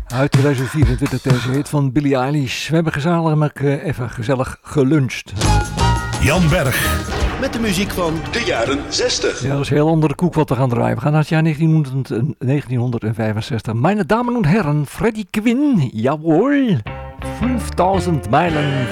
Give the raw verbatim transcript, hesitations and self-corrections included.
Uit tweeduizend vierentwintig deze hit van Billie Eilish. We hebben gezellig, uh, even gezellig geluncht. Jan Berg. Met de muziek van de jaren zestig. Ja, dat is een heel andere koek wat we gaan draaien. We gaan naar het jaar negentienhonderdvijfenzestig. Meine Damen und Herren, Freddie Quinn. Jawohl. vijfduizend mijlen